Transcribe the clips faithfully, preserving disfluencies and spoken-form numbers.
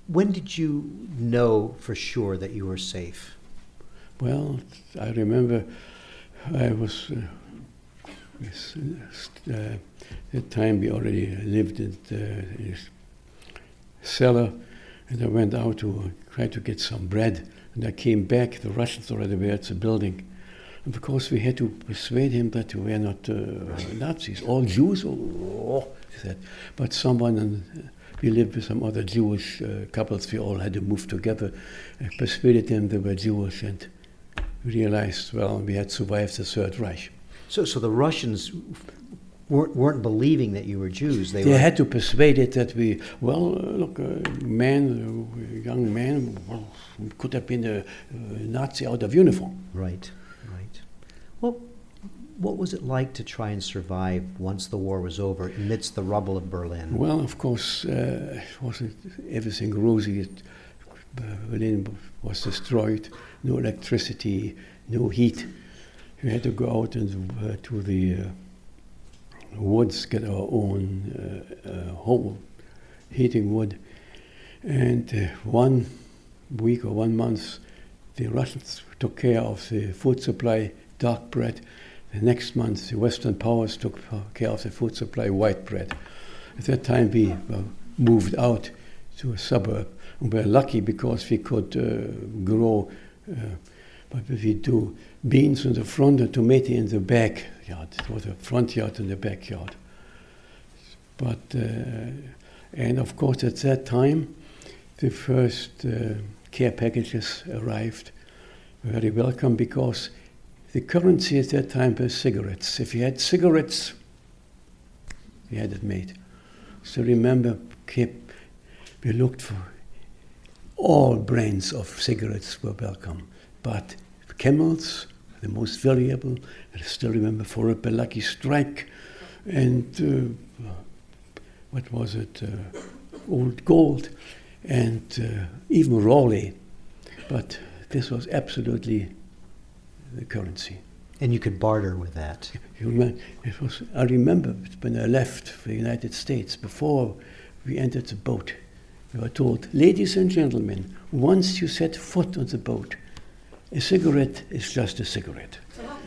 When did you know for sure that you were safe? Well, I remember I was, uh, yes, uh, the time we already lived in the this cellar, and I went out to try to get some bread, and I came back, the Russians already were at the building. And because we had to persuade him that we were not uh, Nazis, all Jews, oh, he said. But someone, and uh, we lived with some other Jewish uh, couples, we all had to move together, I persuaded them they were Jewish, and realized, well, we had survived the Third Reich. So, so the Russians weren't, weren't believing that you were Jews. They, they were had to persuade it that we, well, uh, look, a man, a young man, well, could have been a, a Nazi out of uniform. Right, right. Well, what was it like to try and survive once the war was over amidst the rubble of Berlin? Well, of course, uh, it wasn't everything rosy. It, uh, Berlin was destroyed, no electricity, no heat. We had to go out and, uh, to the uh, woods, get our own uh, uh, home heating wood. And uh, one week or one month, the Russians took care of the food supply, dark bread. The next month, the Western powers took care of the food supply, white bread. At that time, we uh, moved out to a suburb. And we were lucky because we could uh, grow, uh, but we do beans in the front and tomato in the backyard. It was a front yard and the backyard. But, uh, and of course, at that time, the first uh, care packages arrived. Very welcome, because the currency at that time was cigarettes. If you had cigarettes, you had it made. So remember, keep, we looked for all brands of cigarettes were welcome, but Camels, the most valuable. I still remember for a Lucky Strike, and uh, what was it, uh, Old Gold, and uh, even Raleigh. But this was absolutely the currency. And you could barter with that. You remember, it was, I remember when I left for the United States, before we entered the boat, we were told, ladies and gentlemen, once you set foot on the boat, a cigarette is just a cigarette.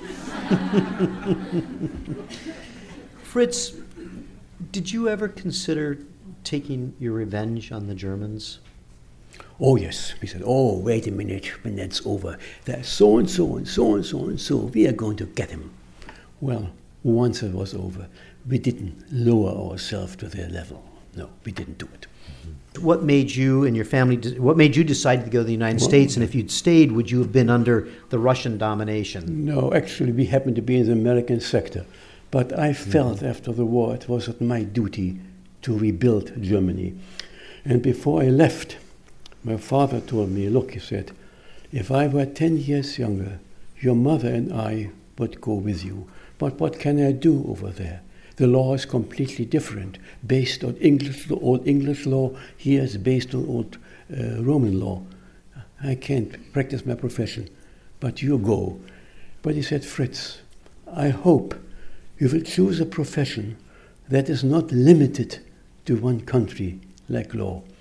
Fritz, did you ever consider taking your revenge on the Germans? Oh, yes. We said, oh, wait a minute, when that's over, there's so and so and so and so and so, we are going to get him. Well, once it was over, we didn't lower ourselves to their level. No, we didn't do it. What made you and your family, what made you decide to go to the United well, States? And if you'd stayed, would you have been under the Russian domination? No, actually, we happened to be in the American sector. But I felt mm-hmm. after the war it was my duty to rebuild Germany. And before I left, my father told me, look, he said, if I were ten years younger, your mother and I would go with you. But what can I do over there? The law is completely different, based on English, old English law. Here it's based on old uh, Roman law. I can't practice my profession, but you go. But he said, Fritz, I hope you will choose a profession that is not limited to one country like law.